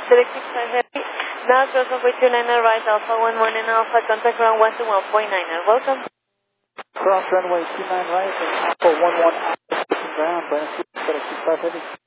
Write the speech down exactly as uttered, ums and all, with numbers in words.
Select six five heavy. Now cross runway two niner right, Alpha one one and Alpha, contact ground one two one point nine nine. Welcome. Cross runway two nine right, Alpha one one, ground, Brandon, Select six five heavy.